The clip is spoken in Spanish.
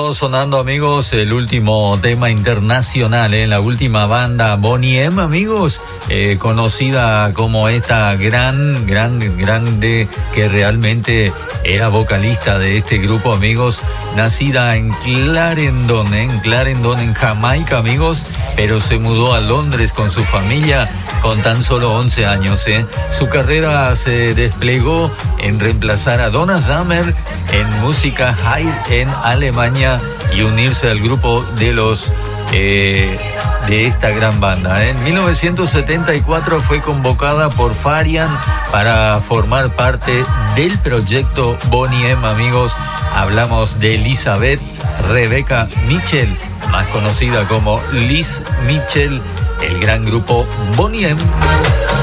estado sonando, amigos, el último tema internacional, la última banda Boney M, amigos, conocida como esta grande, que realmente era vocalista de este grupo, amigos, nacida en Clarendon, en Jamaica, amigos, pero se mudó a Londres con su familia con tan solo 11 años. Su carrera se desplegó en reemplazar a Donna Summer en música high en Alemania y unirse al grupo de los de esta gran banda. En 1974 fue convocada por Farian para formar parte del proyecto Boney M, amigos. Hablamos de Elizabeth Rebecca Mitchell, más conocida como Liz Mitchell, el gran grupo Boney M.